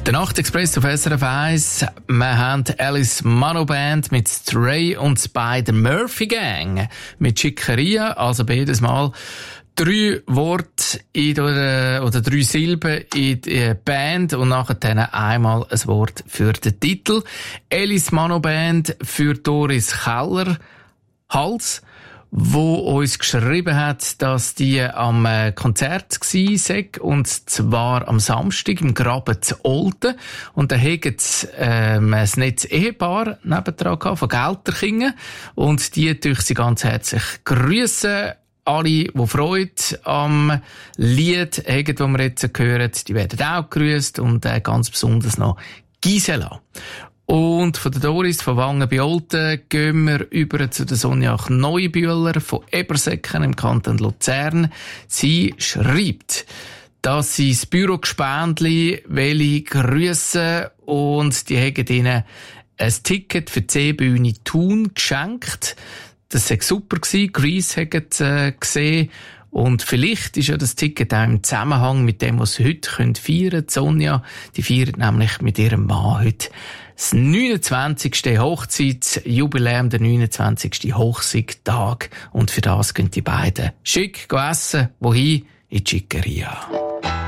Der Nachtexpress auf SRF 1. Wir haben Alice Mano Band mit Stray und Spider Murphy Gang mit Schickeria, also beides Mal 3 Worte oder 3 Silben in die Band und nachher dann einmal ein Wort für den Titel. Alice Mano Band für Doris Keller Hals, wo uns geschrieben hat, dass die am Konzert gsi und zwar am Samstag im Graben zu Olten. Und da haben sie ein nettes Ehepaar nebendran gehabt, von Gelterkingen. Und die durch sie ganz herzlich grüssen. Alle, die Freude am Lied haben, das wir jetzt hören, die werden auch gegrüsst und ganz besonders noch Gisela. Und von der Doris von Wangen bei Olten gehen wir über zu der Sonja Neubühler von Ebersäcken im Kanton Luzern. Sie schreibt, dass sie das Büro-Gespendli grüssen und die haben ihnen ein Ticket für die Seebühne Thun geschenkt. Das war super gewesen. Grease hat gesehen. Und vielleicht ist ja das Ticket auch im Zusammenhang mit dem, was sie heute feiern können. Sonja, die feiert nämlich mit ihrem Mann heute das 29. Hochzeitsjubiläum, der 29. Hochzeitstag. Und für das gehen die beiden schick essen. Wohin? In die Schickeria.